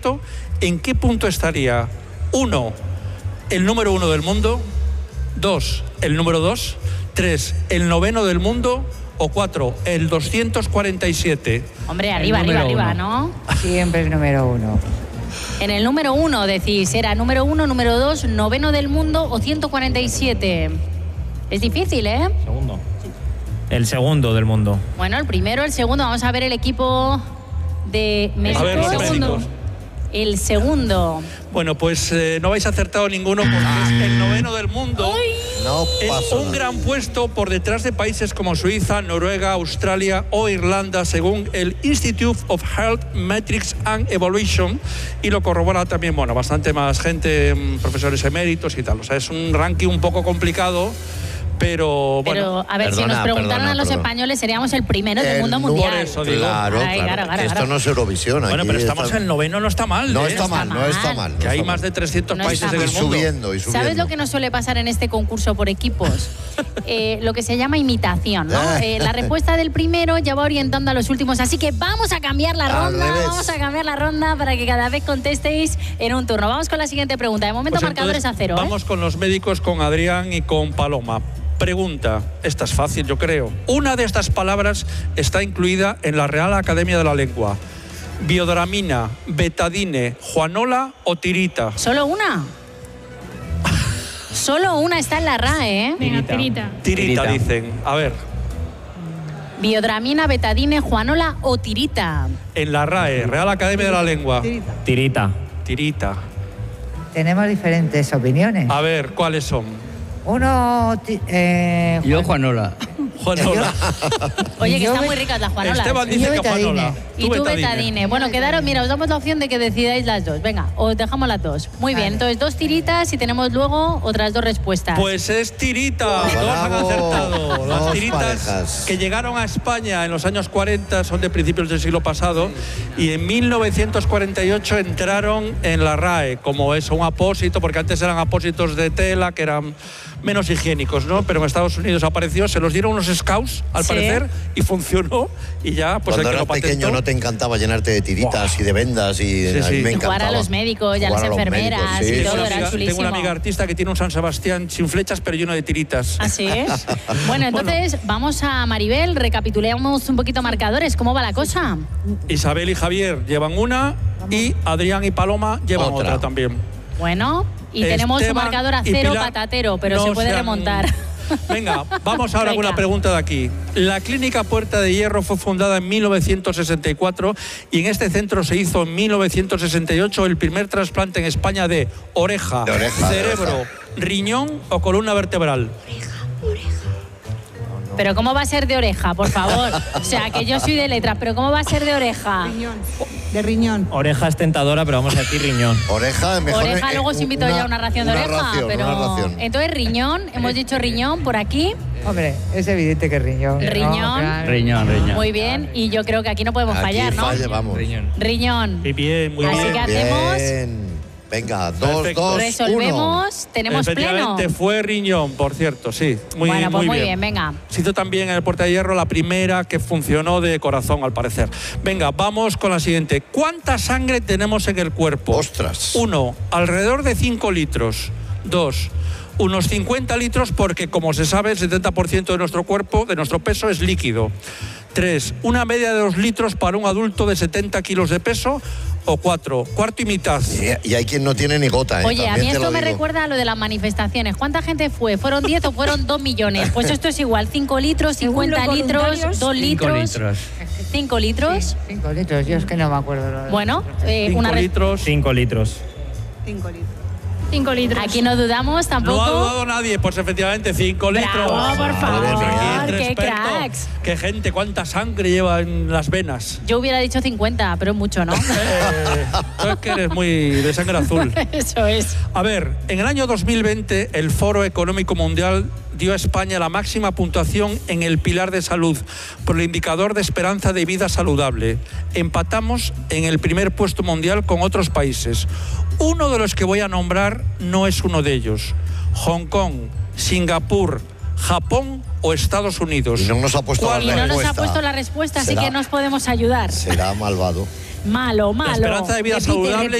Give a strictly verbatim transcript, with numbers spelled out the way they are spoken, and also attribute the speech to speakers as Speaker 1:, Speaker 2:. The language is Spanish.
Speaker 1: puesto, ¿en qué punto estaría? Uno, el número uno del mundo. Dos, el número dos. Tres, el noveno del mundo. O cuatro, el doscientos cuarenta y siete.
Speaker 2: Hombre, arriba, arriba, arriba, ¿no?
Speaker 3: Siempre el número uno.
Speaker 2: En el número uno, decís, ¿era número uno, número dos, noveno del mundo o ciento cuarenta y siete? Es difícil, ¿eh?
Speaker 4: Segundo. El segundo del mundo.
Speaker 2: Bueno, el primero, el segundo. Vamos a ver el equipo de México.
Speaker 1: A ver, los médicos.
Speaker 2: El segundo.
Speaker 1: Bueno, pues eh, no habéis acertado ninguno porque es el noveno del mundo.
Speaker 5: No
Speaker 1: es
Speaker 5: pasa
Speaker 1: un
Speaker 5: nada.
Speaker 1: gran puesto por detrás de países como Suiza, Noruega, Australia o Irlanda, según el Institute of Health Metrics and Evaluation, y lo corrobora también, bueno, bastante más gente, profesores eméritos y tal. O sea, es un ranking un poco complicado. Pero, bueno.
Speaker 2: Pero, a ver, perdona, si nos preguntaran perdona, a los perdona. españoles, seríamos el primero del
Speaker 5: el
Speaker 2: mundo mundial.
Speaker 1: Por eso digo.
Speaker 5: Claro,
Speaker 2: Ay,
Speaker 5: claro.
Speaker 2: claro, claro,
Speaker 5: Esto
Speaker 2: claro.
Speaker 5: no es Eurovisión.
Speaker 1: Bueno,
Speaker 5: aquí
Speaker 1: pero estamos
Speaker 5: está...
Speaker 1: en el noveno, no está mal.
Speaker 5: No
Speaker 1: ¿eh?
Speaker 5: está mal, no está mal.
Speaker 1: Que
Speaker 5: no
Speaker 1: hay
Speaker 5: está
Speaker 1: más
Speaker 5: mal.
Speaker 1: de trescientos
Speaker 2: No
Speaker 1: países
Speaker 2: está
Speaker 1: en el
Speaker 2: mal.
Speaker 1: mundo.
Speaker 5: Subiendo y subiendo.
Speaker 2: ¿Sabes lo que no suele pasar en este concurso por equipos? eh, lo que se llama imitación, ¿no? Eh, la respuesta del primero ya va orientando a los últimos. Así que vamos a cambiar la
Speaker 5: Al
Speaker 2: ronda.
Speaker 5: revés.
Speaker 2: Vamos a cambiar la ronda para que cada vez contestéis en un turno. Vamos con la siguiente pregunta. De momento,
Speaker 1: Pues
Speaker 2: marcadores
Speaker 1: entonces,
Speaker 2: a cero. ¿eh?
Speaker 1: Vamos con los médicos, con Adrián y con Paloma. Pregunta, esta es fácil, yo creo. Una de estas palabras está incluida en la Real Academia de la Lengua. Biodramina, betadine, juanola o tirita.
Speaker 2: ¿Solo una? Solo una está en la R A E, ¿eh?
Speaker 6: Venga, tirita.
Speaker 1: Tirita,
Speaker 4: Tirita.
Speaker 1: dicen. A ver,
Speaker 2: Biodramina, betadine, juanola o tirita.
Speaker 1: en la R A E, Real Academia de la Lengua.
Speaker 4: Tirita.
Speaker 1: Tirita.
Speaker 3: Tenemos diferentes opiniones.
Speaker 1: A ver, ¿cuáles son?
Speaker 3: Uno... ti- Eh,
Speaker 7: Yo, Juanola.
Speaker 1: Juanola.
Speaker 2: Oye, que
Speaker 3: Yo
Speaker 2: están
Speaker 3: be-
Speaker 2: muy ricas las juanolas.
Speaker 1: Esteban
Speaker 3: Y
Speaker 1: dice
Speaker 3: yo
Speaker 1: que
Speaker 3: betadine.
Speaker 1: juanola.
Speaker 2: Y tú betadine. Bueno, quedaros, mira, os damos la opción de que decidáis las dos. Venga, os dejamos las dos. Muy bien,
Speaker 3: Vale.
Speaker 2: entonces dos tiritas y tenemos luego otras dos respuestas.
Speaker 1: Pues es tirita, dos han
Speaker 5: Bravo.
Speaker 1: acertado. Las
Speaker 5: Dos
Speaker 1: tiritas
Speaker 5: parejas.
Speaker 1: que llegaron a España en los años cuarenta, son de principios del siglo pasado, y en mil novecientos cuarenta y ocho entraron en la R A E, como es un apósito, porque antes eran apósitos de tela, que eran menos higiénicos, ¿no? Pero en Estados Unidos apareció, se los dieron unos scouts, al
Speaker 2: Sí.
Speaker 1: parecer, y funcionó, y ya, pues
Speaker 5: Cuando
Speaker 1: el que
Speaker 5: eras
Speaker 1: lo patentó...
Speaker 5: pequeño no te encantaba llenarte de tiritas
Speaker 1: Buah.
Speaker 5: y de vendas y
Speaker 1: Sí,
Speaker 5: a mí
Speaker 1: sí.
Speaker 5: me
Speaker 2: Y jugar
Speaker 5: encantaba.
Speaker 2: a los médicos y a las
Speaker 5: Jugar los
Speaker 2: enfermeras
Speaker 5: médicos, sí,
Speaker 2: y
Speaker 5: sí,
Speaker 2: todo,
Speaker 1: Tengo una
Speaker 2: era
Speaker 1: amiga-
Speaker 2: chulísimo.
Speaker 1: Tengo una amiga artista que tiene un San Sebastián sin flechas, pero lleno de tiritas.
Speaker 2: Así es. Bueno, entonces vamos a Maribel, recapitulemos un poquito marcadores. ¿Cómo va la cosa?
Speaker 1: Isabel y Javier llevan una, y Adrián y Paloma llevan
Speaker 5: Otra.
Speaker 1: otra, también.
Speaker 2: Bueno, y tenemos un
Speaker 1: Esteban
Speaker 2: marcador a
Speaker 1: y
Speaker 2: cero
Speaker 1: Pilar
Speaker 2: patatero, pero
Speaker 1: no
Speaker 2: se puede
Speaker 1: se han-
Speaker 2: remontar.
Speaker 1: Venga, vamos ahora con
Speaker 2: Venga.
Speaker 1: una pregunta de aquí. La Clínica Puerta de Hierro fue fundada en mil novecientos sesenta y cuatro y en este centro se hizo en mil novecientos sesenta y ocho el primer trasplante en España de oreja,
Speaker 5: De oreja, de
Speaker 1: cerebro,
Speaker 5: oreja.
Speaker 1: riñón o columna vertebral.
Speaker 2: Pero ¿cómo va a ser de oreja, por favor? O sea, que yo soy de letras, pero ¿cómo va a ser de oreja?
Speaker 6: Riñón. De riñón.
Speaker 4: Oreja es tentadora, pero vamos a decir riñón.
Speaker 5: Oreja, mejor.
Speaker 2: Oreja,
Speaker 5: eh,
Speaker 2: luego os invito ya a una ración de
Speaker 5: una
Speaker 2: oreja,
Speaker 5: ración,
Speaker 2: pero
Speaker 5: una ración.
Speaker 2: entonces riñón, hemos dicho riñón por aquí,
Speaker 3: Hombre, es evidente que riñón. ¿no?
Speaker 2: Riñón.
Speaker 3: Claro.
Speaker 7: Riñón, riñón.
Speaker 2: muy bien, y yo creo que aquí no podemos
Speaker 5: Aquí
Speaker 2: fallar, ¿no?
Speaker 5: falla, vamos.
Speaker 4: Riñón.
Speaker 2: Riñón.
Speaker 1: Muy bien, muy
Speaker 2: Así
Speaker 1: bien.
Speaker 2: que hacemos,
Speaker 5: Bien. Venga, dos,
Speaker 1: Perfecto.
Speaker 5: dos, uno.
Speaker 2: resolvemos, tenemos pleno.
Speaker 1: Efectivamente, fue riñón, por cierto, sí. Muy,
Speaker 2: Bueno, pues
Speaker 1: muy
Speaker 2: muy
Speaker 1: bien.
Speaker 2: bien, venga.
Speaker 1: Se hizo también en el Puerta de Hierro la primera que funcionó de corazón, al parecer. Venga, vamos con la siguiente. ¿Cuánta sangre tenemos en el cuerpo?
Speaker 5: Ostras.
Speaker 1: Uno, alrededor de cinco litros. Dos, unos cincuenta litros porque, como se sabe, el setenta por ciento de nuestro cuerpo, de nuestro peso, es líquido. Tres, una media de dos litros para un adulto de setenta kilos de peso. O cuatro, cuarto y mitad.
Speaker 5: Y, y hay quien no tiene ni gota, ¿eh?
Speaker 2: Oye, a
Speaker 5: También
Speaker 2: mí
Speaker 5: te
Speaker 2: esto
Speaker 5: lo
Speaker 2: me
Speaker 5: digo.
Speaker 2: recuerda a lo de las manifestaciones. ¿Cuánta gente fue? ¿Fueron diez o fueron dos millones? Pues esto es igual, cinco litros,
Speaker 6: Según
Speaker 2: cincuenta
Speaker 6: los
Speaker 2: litros,
Speaker 6: voluntarios,
Speaker 2: dos
Speaker 7: Cinco
Speaker 2: litros,
Speaker 7: litros.
Speaker 2: cinco litros.
Speaker 3: Cinco litros, yo es que no me acuerdo. lo de-
Speaker 2: Bueno, eh,
Speaker 1: Cinco
Speaker 2: una re-
Speaker 1: litros.
Speaker 4: Cinco litros.
Speaker 6: Cinco litros. Cinco litros.
Speaker 2: Aquí no dudamos
Speaker 1: No ha
Speaker 2: tampoco.
Speaker 1: dudado nadie, pues efectivamente, cinco litros.
Speaker 2: Bravo, por favor,
Speaker 1: Madre mía,
Speaker 2: qué
Speaker 1: experto.
Speaker 2: cracks.
Speaker 1: Qué gente, cuánta sangre lleva en las venas.
Speaker 2: Yo hubiera dicho cincuenta, pero es mucho, ¿no?
Speaker 1: Eh, tú es que eres muy de sangre azul.
Speaker 2: Eso es.
Speaker 1: A ver, en el año dos mil veinte el Foro Económico Mundial dio a España la máxima puntuación en el pilar de salud por el indicador de esperanza de vida saludable. Empatamos en el primer puesto mundial con otros países. Uno de los que voy a nombrar no es uno de ellos. Hong Kong, Singapur, Japón o Estados Unidos.
Speaker 5: Y no nos ha puesto
Speaker 1: ¿Cuál
Speaker 2: Y
Speaker 5: la
Speaker 2: no nos ha
Speaker 5: respuesta.
Speaker 2: puesto la respuesta, así
Speaker 5: Será-
Speaker 2: que nos podemos ayudar.
Speaker 5: Será malvado.
Speaker 2: Malo, malo.
Speaker 1: La esperanza de vida
Speaker 2: Repite,
Speaker 1: saludable